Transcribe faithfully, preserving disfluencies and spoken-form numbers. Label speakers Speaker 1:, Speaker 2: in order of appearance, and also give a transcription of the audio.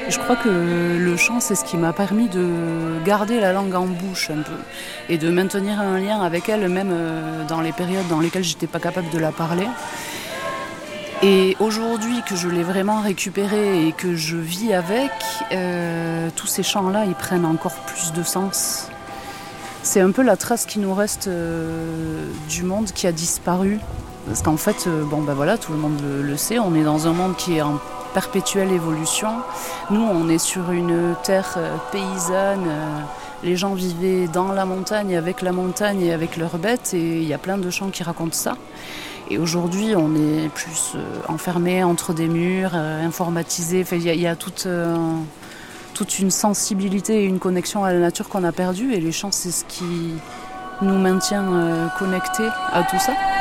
Speaker 1: Je crois que le chant, c'est ce qui m'a permis de garder la langue en bouche un peu et de maintenir un lien avec elle, même euh, dans les périodes dans lesquelles j'étais pas capable de la parler. Et aujourd'hui que je l'ai vraiment récupérée et que je vis avec, euh, tous ces chants-là, ils prennent encore plus de sens. C'est un peu la trace qui nous reste euh, du monde qui a disparu. Parce qu'en fait, euh, bon ben voilà, tout le monde le, le sait, on est dans un monde qui est en perpétuelle évolution. Nous, on est sur une terre euh, paysanne. Euh, les gens vivaient dans la montagne, avec la montagne et avec leurs bêtes. Et il y a plein de chants qui racontent ça. Et aujourd'hui, on est plus euh, enfermé entre des murs, euh, informatisé. Enfin, il y a, il y a toute, euh, toute une sensibilité et une connexion à la nature qu'on a perdue. Et les chants, c'est ce qui nous maintient euh, connectés à tout ça.